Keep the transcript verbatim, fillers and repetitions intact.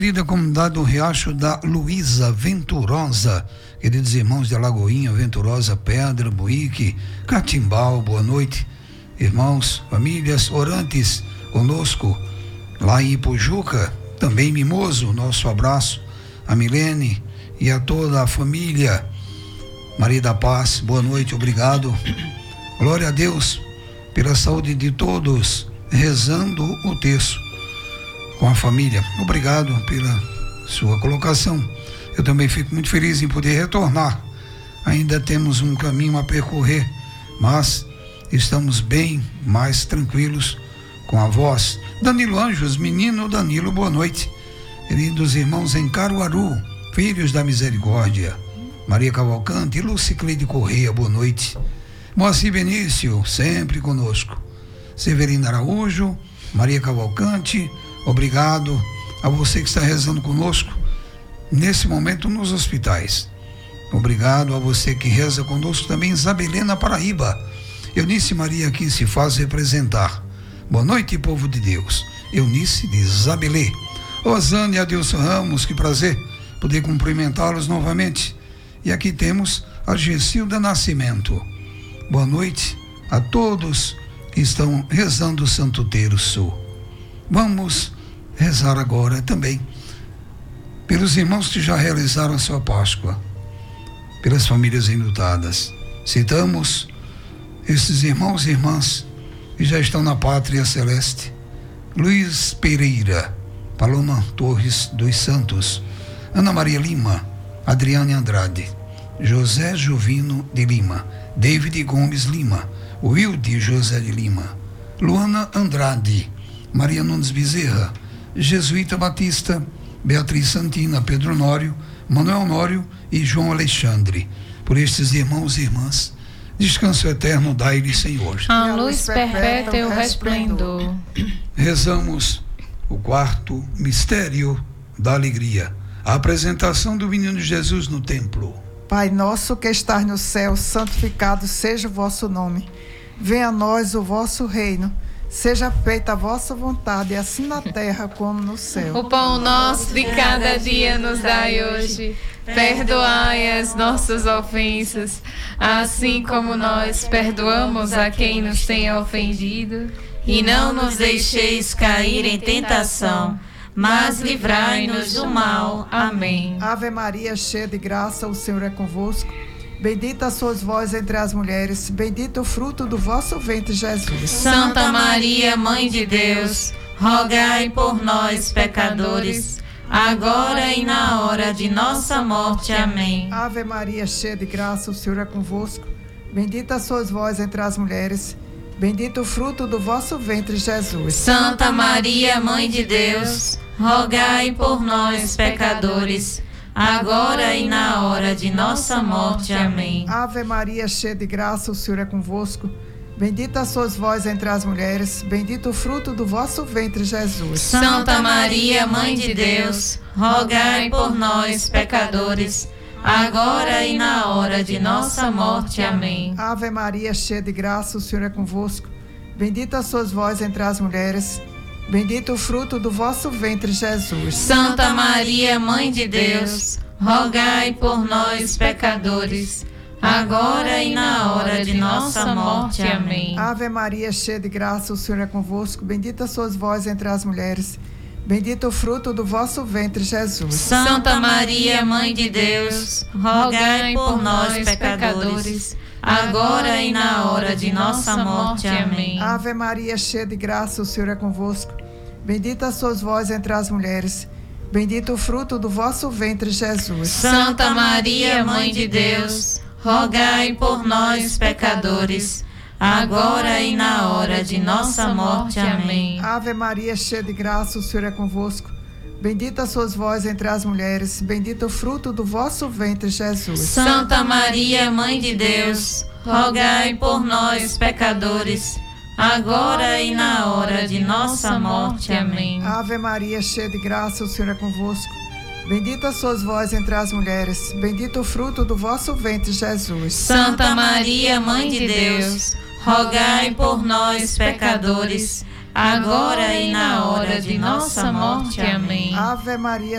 Querida comunidade do Riacho da Luísa Venturosa, queridos irmãos de Alagoinha, Venturosa, Pedra, Buíque, Catimbau, boa noite. Irmãos, famílias, orantes conosco, lá em Ipujuca, também Mimoso, nosso abraço, a Milene e a toda a família. Maria da Paz, boa noite, obrigado. Glória a Deus pela saúde de todos, rezando o terço com a família. Obrigado pela sua colocação. Eu também fico muito feliz em poder retornar. Ainda temos um caminho a percorrer, mas estamos bem mais tranquilos com a voz. Danilo Anjos, menino Danilo, boa noite. Queridos irmãos em Caruaru, filhos da misericórdia, Maria Cavalcante e Lucicleide Correia, boa noite. Moacir Benício, sempre conosco. Severina Araújo, Maria Cavalcante, obrigado a você que está rezando conosco nesse momento nos hospitais. Obrigado a você que reza conosco também em Zabelena, Paraíba. Eunice Maria aqui se faz representar. Boa noite, povo de Deus. Eunice de Zabelê. Osane e Adilson Ramos, que prazer poder cumprimentá-los novamente. E aqui temos a Gessilda Nascimento. Boa noite a todos que estão rezando o Santo Terço. Vamos rezar agora também pelos irmãos que já realizaram a sua Páscoa, pelas famílias enlutadas. Citamos esses irmãos e irmãs que já estão na pátria celeste: Luiz Pereira, Paloma Torres dos Santos, Ana Maria Lima, Adriane Andrade, José Juvino de Lima, David Gomes Lima, Wilde José de Lima, Luana Andrade, Maria Nunes Bezerra, Jesuíta Batista, Beatriz Santina, Pedro Honório, Manuel Honório e João Alexandre. Por estes irmãos e irmãs, descanso eterno dai-lhe, Senhor. A luz perpétua e o resplendor. Rezamos o quarto mistério da alegria, a apresentação do menino Jesus no templo. Pai nosso que estás no céu, santificado seja o vosso nome. Venha a nós o vosso reino. Seja feita a vossa vontade, assim na terra como no céu. O pão nosso de cada dia nos dai hoje. Perdoai as nossas ofensas, assim como nós perdoamos a quem nos tem ofendido. E não nos deixeis cair em tentação, mas livrai-nos do mal. Amém. Ave Maria, cheia de graça, o Senhor é convosco. Bendita sois vós entre as mulheres, bendito o fruto do vosso ventre, Jesus. Santa Maria, Mãe de Deus, rogai por nós, pecadores, agora e na hora de nossa morte. Amém. Ave Maria, cheia de graça, o Senhor é convosco. Bendita sois vós entre as mulheres, bendito o fruto do vosso ventre, Jesus. Santa Maria, Mãe de Deus, rogai por nós, pecadores, agora e na hora de nossa morte. Amém. Ave Maria, cheia de graça, o Senhor é convosco. Bendita sois vós entre as mulheres, bendito o fruto do vosso ventre, Jesus. Santa Maria, Mãe de Deus, rogai por nós, pecadores, agora e na hora de nossa morte. Amém. Ave Maria, cheia de graça, o Senhor é convosco. Bendita sois vós entre as mulheres, bendito o fruto do vosso ventre, Jesus. Santa Maria, Mãe de Deus, rogai por nós, pecadores, agora e na hora de nossa morte. Amém. Ave Maria, cheia de graça, o Senhor é convosco. Bendita sois vós entre as mulheres, bendito o fruto do vosso ventre, Jesus. Santa Maria, Mãe de Deus, rogai por nós, pecadores, agora e na hora de nossa morte. Amém. Ave Maria, cheia de graça, o Senhor é convosco. Bendita sois vós entre as mulheres, bendito o fruto do vosso ventre, Jesus. Santa Maria, Mãe de Deus, rogai por nós, pecadores, agora e na hora de nossa morte. Amém. Ave Maria, cheia de graça, o Senhor é convosco. Bendita sois vós entre as mulheres, bendito o fruto do vosso ventre, Jesus. Santa Maria, Mãe de Deus, rogai por nós, pecadores, agora e na hora de nossa morte. Amém. Ave Maria, cheia de graça, o Senhor é convosco. Bendita sois vós entre as mulheres, bendito o fruto do vosso ventre, Jesus. Santa Maria, Mãe de Deus, rogai por nós, pecadores, agora e na hora de nossa morte. Amém. Ave Maria,